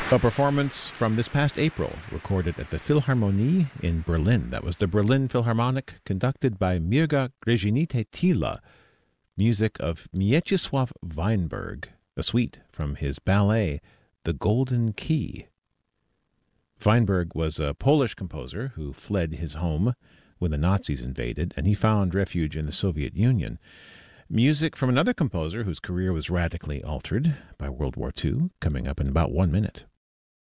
A performance from this past April, recorded at the Philharmonie in Berlin. That was the Berlin Philharmonic, conducted by Mirga Grzenyte Tila. Music of Mieczysław Weinberg, a suite from his ballet, The Golden Key. Weinberg was a Polish composer who fled his home when the Nazis invaded, and he found refuge in the Soviet Union. Music from another composer whose career was radically altered by World War II, coming up in about 1 minute.